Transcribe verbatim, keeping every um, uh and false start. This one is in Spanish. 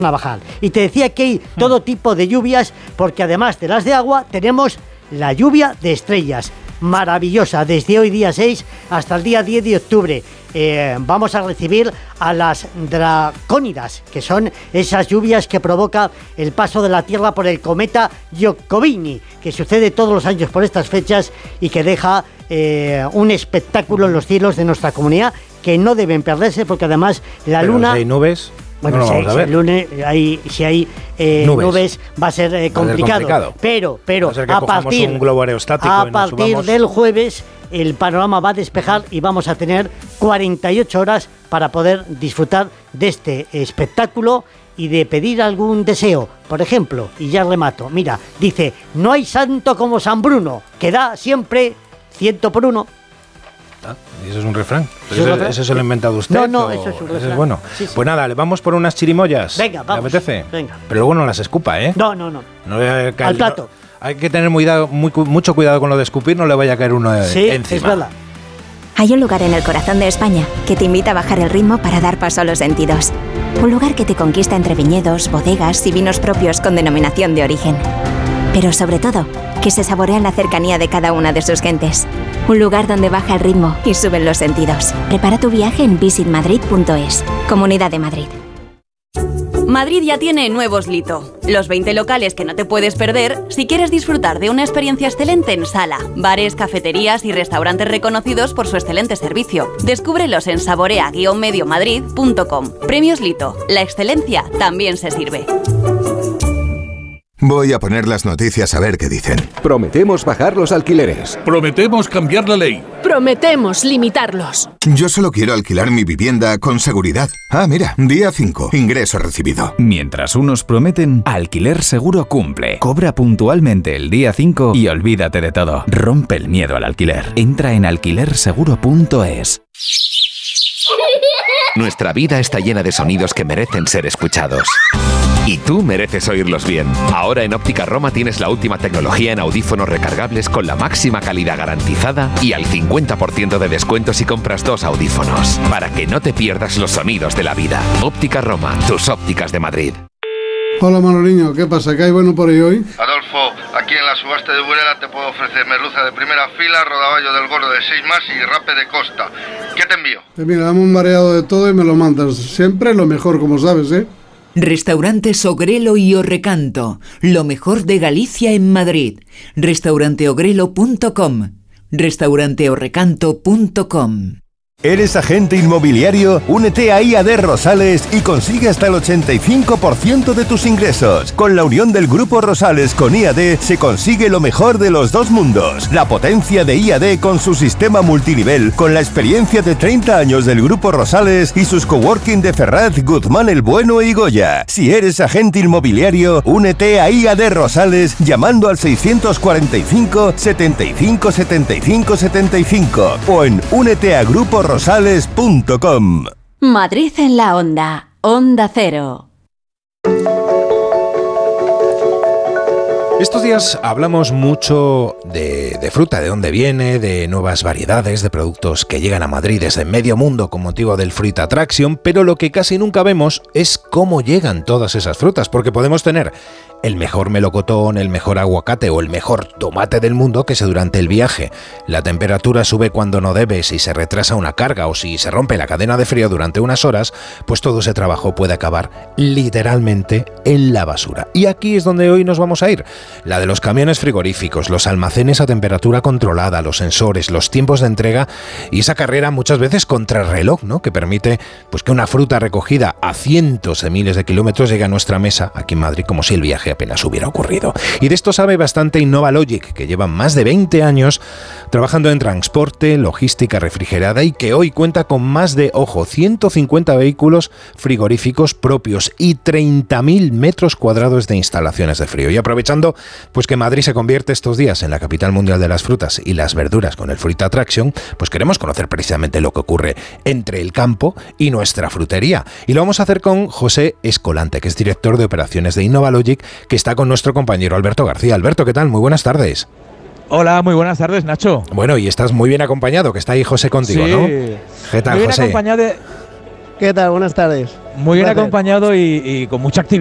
a bajar. Y te decía que hay todo tipo de lluvias, porque además de las de agua, tenemos la lluvia de estrellas. Maravillosa, desde hoy día seis hasta el día diez de octubre. Eh, vamos a recibir a las dracónidas, que son esas lluvias que provoca el paso de la Tierra por el cometa Giacobini, que sucede todos los años por estas fechas y que deja eh, un espectáculo en los cielos de nuestra comunidad que no deben perderse, porque además la Pero luna... si hay nubes... Bueno, no si, hay, si, hay lunes, hay, si hay eh, nubes. nubes va a ser eh, complicado. complicado. Pero, pero a, a partir, un globo aerostático a partir del jueves el panorama va a despejar y vamos a tener cuarenta y ocho horas para poder disfrutar de este espectáculo y de pedir algún deseo. Por ejemplo, y ya remato, mira, dice, no hay santo como San Bruno, que da siempre ciento por uno. Ah, ¿y eso es un refrán? ¿Eso, ¿Eso, ¿Eso se lo ha inventado usted? No, no, eso es un refrán. Eso es bueno. Sí, sí. Pues nada, le vamos por unas chirimoyas. Venga, vamos. ¿Le apetece? Venga. Pero luego no las escupa, ¿eh? No, no, no. no le cae, Al plato. No, hay que tener muy, muy, mucho cuidado con lo de escupir, no le vaya a caer uno sí, encima. Es verdad. Hay un lugar en el corazón de España que te invita a bajar el ritmo para dar paso a los sentidos. Un lugar que te conquista entre viñedos, bodegas y vinos propios con denominación de origen. Pero sobre todo, que se saborea en la cercanía de cada una de sus gentes. Un lugar donde baja el ritmo y suben los sentidos. Prepara tu viaje en visit madrid punto es. Comunidad de Madrid. Madrid ya tiene nuevos Lito, los veinte locales que no te puedes perder si quieres disfrutar de una experiencia excelente en sala, bares, cafeterías y restaurantes reconocidos por su excelente servicio. Descúbrelos en saborea guion medio madrid punto com. Premios Lito, la excelencia también se sirve. Voy a poner las noticias a ver qué dicen. Prometemos bajar los alquileres. Prometemos cambiar la ley. Prometemos limitarlos. Yo solo quiero alquilar mi vivienda con seguridad. Ah, mira, día cinco, ingreso recibido. Mientras unos prometen, Alquiler Seguro cumple. Cobra puntualmente el día cinco y olvídate de todo. Rompe el miedo al alquiler. Entra en alquiler seguro punto es. Nuestra vida está llena de sonidos que merecen ser escuchados. Y tú mereces oírlos bien. Ahora en Óptica Roma tienes la última tecnología en audífonos recargables con la máxima calidad garantizada y al cincuenta por ciento de descuento si compras dos audífonos. Para que no te pierdas los sonidos de la vida. Óptica Roma, tus ópticas de Madrid. Hola Manoliño, ¿qué pasa? ¿Qué hay bueno por ahí hoy? Adolfo, aquí en la subasta de Burela te puedo ofrecer merluza de primera fila, rodaballo del gordo de seis más y rape de costa. ¿Qué te envío? Pues mira, dame un mareado de todo y me lo mandas. Siempre lo mejor, como sabes, ¿eh? Restaurantes Ogrelo y Orrecanto, lo mejor de Galicia en Madrid. restaurante ogrelo punto com, restaurante orrecanto punto com. ¿Eres agente inmobiliario? Únete a I A D Rosales y consigue hasta el ochenta y cinco por ciento de tus ingresos. Con la unión del Grupo Rosales con I A D se consigue lo mejor de los dos mundos. La potencia de I A D con su sistema multinivel, con la experiencia de treinta años del Grupo Rosales y sus coworking de Ferraz, Guzmán el Bueno y Goya. Si eres agente inmobiliario, únete a I A D Rosales llamando al seiscientos cuarenta y cinco, setenta y cinco, setenta y cinco, setenta y cinco o en únete a Grupo Rosales punto com. Madrid en la onda, Onda Cero. Estos días hablamos mucho de, de fruta, de dónde viene, de nuevas variedades, de productos que llegan a Madrid desde medio mundo con motivo del Fruit Attraction, pero lo que casi nunca vemos es cómo llegan todas esas frutas, porque podemos tener el mejor melocotón, el mejor aguacate o el mejor tomate del mundo, que si durante el viaje la temperatura sube cuando no debe, si se retrasa una carga o si se rompe la cadena de frío durante unas horas, pues todo ese trabajo puede acabar literalmente en la basura. Y aquí es donde hoy nos vamos a ir. La de los camiones frigoríficos, los almacenes a temperatura controlada, los sensores, los tiempos de entrega y esa carrera muchas veces contra el reloj, ¿no?, que permite pues que una fruta recogida a cientos de miles de kilómetros llegue a nuestra mesa aquí en Madrid como si el viaje apenas hubiera ocurrido. Y de esto sabe bastante InnovaLogic, que llevan más de veinte años trabajando en transporte, logística refrigerada y que hoy cuenta con más de, ojo, ciento cincuenta vehículos frigoríficos propios y treinta mil metros cuadrados de instalaciones de frío. Y aprovechando pues que Madrid se convierte estos días en la capital mundial de las frutas y las verduras con el Fruit Attraction, pues queremos conocer precisamente lo que ocurre entre el campo y nuestra frutería. Y lo vamos a hacer con José Escolante, que es director de operaciones de InnovaLogic, que está con nuestro compañero Alberto García. Alberto, ¿qué tal? Muy buenas tardes. Hola, muy buenas tardes, Nacho. Bueno, y estás muy bien acompañado, que está ahí José contigo, sí, ¿no? ¿Qué tal, muy bien José? Acompañado de, ¿Qué tal? Buenas tardes. Muy bien Gracias. acompañado y, y con mucha actividad.